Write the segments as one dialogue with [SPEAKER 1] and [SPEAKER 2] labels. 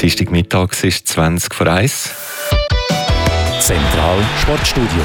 [SPEAKER 1] Dienstagmittag ist 20 vor 1.
[SPEAKER 2] Zentral Sportstudio.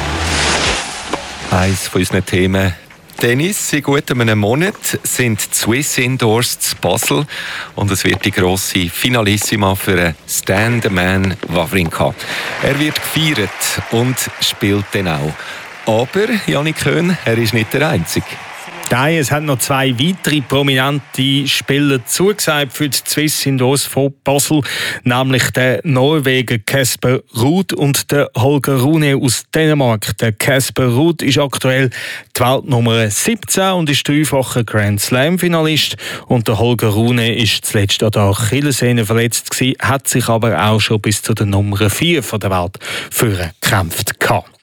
[SPEAKER 1] Eines von unseren Themen Tennis. In gut einem Monat sind die Swiss Indoors zu Basel und es wird die grosse Finalissima für Stan the Man Wawrinka. Er wird gefeiert und spielt dann auch. Aber, Jannik Köhn, er ist nicht der Einzige.
[SPEAKER 3] Nein, es haben noch zwei weitere prominente Spieler zugesagt für die Swiss Indoors von Basel, nämlich der Norweger Casper Ruud und der Holger Rune aus Dänemark. Der Casper Ruud ist aktuell die Weltnummer 17 und ist dreifacher Grand Slam-Finalist. Und der Holger Rune ist zuletzt an der Achillessehne verletzt gewesen, hat sich aber auch schon bis zu der Nummer 4 der Welt gekämpft.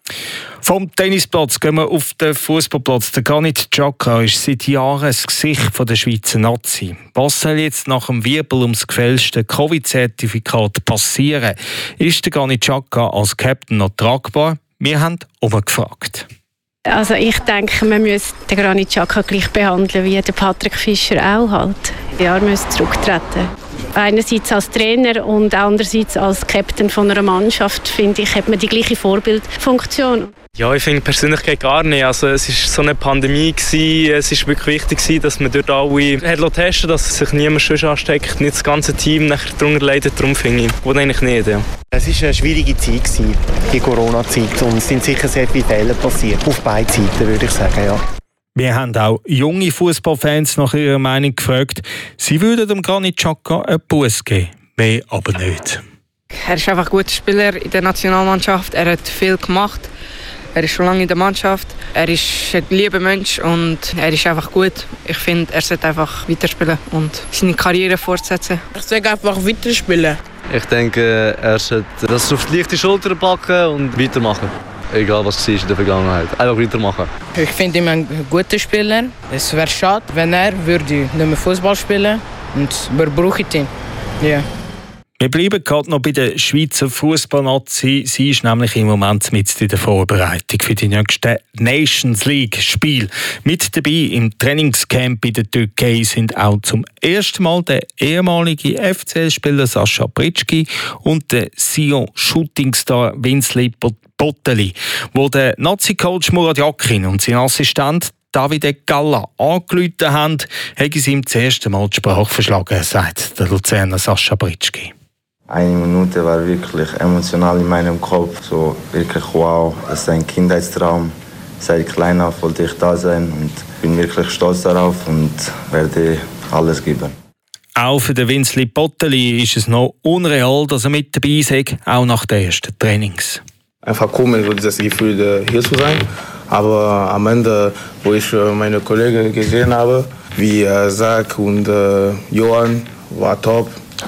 [SPEAKER 3] Vom Tennisplatz gehen wir auf den Fußballplatz. Der Granit Xhaka ist seit Jahren das Gesicht der Schweizer Nazi. Was soll jetzt nach dem Wirbel ums gefälschte Covid-Zertifikat passieren? Ist der Granit Xhaka als Captain noch tragbar? Wir haben umgefragt.
[SPEAKER 4] Also ich denke, man müsste den Granit Xhaka gleich behandeln wie der Patrick Fischer auch halt. Ja, er müsste zurücktreten. Einerseits als Trainer und andererseits als Captain von einer Mannschaft, finde ich, hat man die gleiche Vorbildfunktion.
[SPEAKER 5] Ja, ich finde persönlich gar nicht. Also, es war so eine Pandemie gewesen. Es war wirklich wichtig, dass man dort alle testen, dass sich niemand schon ansteckt, nicht das ganze Team nachher darunter leidet. Darum finde ich, das eigentlich nicht. Ja.
[SPEAKER 6] Es war eine schwierige Zeit, die Corona-Zeit, und es sind sicher sehr viele Fehler passiert. Auf beiden Seiten, würde ich sagen, ja.
[SPEAKER 3] Wir haben auch junge Fußballfans nach ihrer Meinung gefragt. Sie würden dem Granit Xhaka einen Buss geben, mehr aber nicht.
[SPEAKER 7] Er ist einfach ein guter Spieler in der Nationalmannschaft. Er hat viel gemacht. Er ist schon lange in der Mannschaft. Er ist ein lieber Mensch und er ist einfach gut. Ich finde, er sollte einfach weiterspielen und seine Karriere fortsetzen.
[SPEAKER 8] Ich sage einfach weiterspielen.
[SPEAKER 9] Ich denke, er sollte das auf die leichte Schulter packen und weitermachen. Egal was war in der Vergangenheit. Einfach weitermachen.
[SPEAKER 8] Ich finde ihn einen guten Spieler. Es wäre schade, wenn er würde nicht mehr Fußball spielen würde. Und wir brauchen ihn. Yeah.
[SPEAKER 3] Wir bleiben gerade noch bei der Schweizer Fußballnazi. Sie ist nämlich im Moment mit in der Vorbereitung für die nächsten Nations League-Spiele. Mit dabei im Trainingscamp in der Türkei sind auch zum ersten Mal der ehemalige FCL-Spieler Sascha Britschgi und der Sion-Shootingstar Winsley Botteli, wo der Nazi-Coach Murat Yakin und sein Assistent Davide Galla angerufen haben, haben sie ihm das erste Mal die Sprache verschlagen, sagt der Luzerner Sascha Britschgi.
[SPEAKER 10] Eine Minute war wirklich emotional in meinem Kopf, so wirklich wow, das ist ein Kindheitstraum. Seit klein auf wollte ich da sein und bin wirklich stolz darauf und werde alles geben.
[SPEAKER 3] Auch für den Winsley Botteli ist es noch unreal, dass er mit dabei ist, auch nach den ersten Trainings.
[SPEAKER 11] Einfach komisch, so dieses Gefühl, hier zu sein. Aber am Ende, wo ich meine Kollegen gesehen habe, wie Zach und Johann, war top.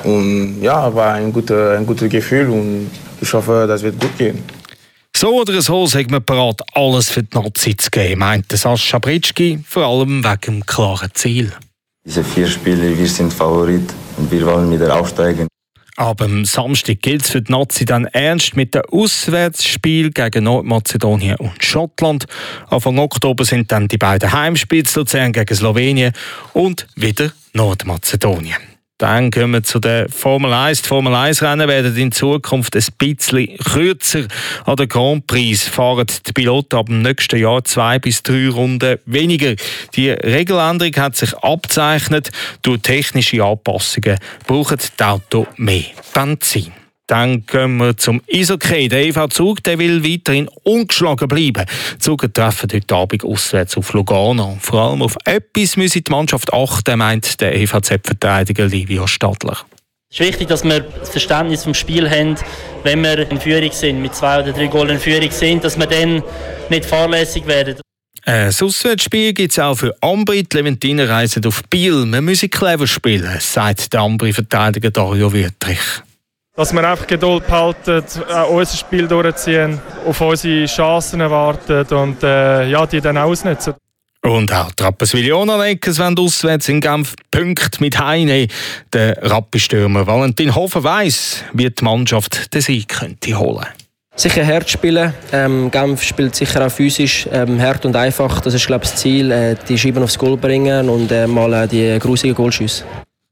[SPEAKER 11] Und ja, war ein gutes Gefühl und ich hoffe, das wird gut gehen.
[SPEAKER 3] So oder so sind wir bereit, alles für die Nazi zu geben, meinte Sascha Britschgi, vor allem wegen dem klaren Ziel.
[SPEAKER 10] Diese 4 Spiele, wir sind Favorit und wir wollen wieder aufsteigen.
[SPEAKER 3] Aber am Samstag gilt es für die Nazi dann ernst mit dem Auswärtsspiel gegen Nordmazedonien und Schottland. Anfang Oktober sind dann die beiden Heimspiele zu Luzern gegen Slowenien und wieder Nordmazedonien. Dann kommen wir zu der Formel 1. Die Formel 1-Rennen werden in Zukunft ein bisschen kürzer. An den Grand Prix fahren die Piloten ab dem nächsten Jahr 2 bis 3 Runden weniger. Die Regeländerung hat sich abgezeichnet. Durch technische Anpassungen brauchen die Autos mehr Benzin. Dann gehen wir zum Eishockey. Der EV Zug der will weiterhin ungeschlagen bleiben. Die Zuger treffen heute Abend auswärts auf Lugano. Vor allem auf etwas müsse die Mannschaft achten, meint der EVZ-Verteidiger Livio Stadler.
[SPEAKER 12] Es ist wichtig, dass wir das Verständnis vom Spiel haben, wenn wir in Führung sind, mit 2 oder 3 Goals in Führung sind, dass wir dann nicht fahrlässig werden.
[SPEAKER 3] Ein Auswärtsspiel gibt es auch für Ambri. Die Leventiner reisen auf Biel. Wir müssen clever spielen, sagt der Ambri-Verteidiger Dario Wüttrich.
[SPEAKER 13] Dass wir einfach Geduld behalten, unser Spiel durchziehen, auf unsere Chancen warten und die dann ausnutzen.
[SPEAKER 3] Und auch die Rapperswil-Jona-Neckers wollen auswärts in Genf Punkte mit heimnehmen. Der Rappi-Stürmer Valentin Hofer weiss, wie die Mannschaft den Sieg könnte holen.
[SPEAKER 14] Sicher hart spielen. Genf spielt sicher auch physisch hart und einfach. Das ist, glaube ich, das Ziel. Die Scheiben aufs Goal bringen und mal die grusigen Goalschüsse.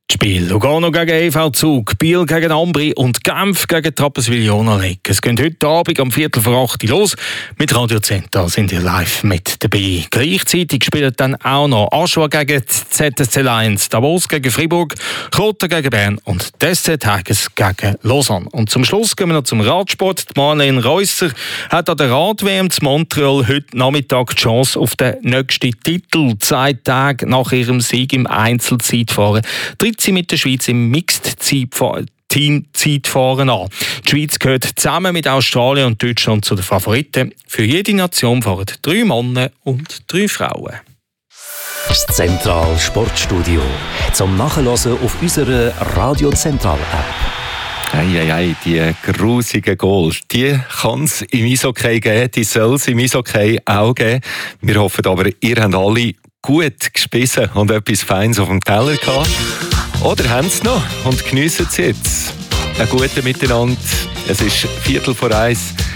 [SPEAKER 3] Spiel. Lugano gegen EV Zug, Biel gegen Ambri und Genf gegen Trappeswil-Jona Lek. Es geht heute Abend um 7:45 los. Mit Radio Zenta sind ihr live mit dabei. Gleichzeitig spielen dann auch noch Aschua gegen ZSC Lions, Davos gegen Fribourg, Kloten gegen Bern und die SC Tigers gegen Lausanne. Und zum Schluss gehen wir noch zum Radsport. Die Marlene Reusser hat an der Rad-WM zu Montreal heute Nachmittag die Chance auf den nächsten Titel. 2 Tage nach ihrem Sieg im Einzelzeitfahren tritt sie mit der Schweiz im Mixed-Team-Zeitfahren an. Die Schweiz gehört zusammen mit Australien und Deutschland zu den Favoriten. Für jede Nation fahren 3 Männer und 3 Frauen.
[SPEAKER 2] Das Zentral Sportstudio. Zum Nachhören auf unserer Radio Zentral App.
[SPEAKER 1] Ei, die grusigen Goals, die kann es im Eishockey geben, die soll es im Eishockey auch geben. Wir hoffen aber, ihr habt alle gut gespissen und etwas Feines auf dem Teller gehabt. Oder haben es noch und geniessen es jetzt. Ein gutes Miteinander. Es ist 1:15.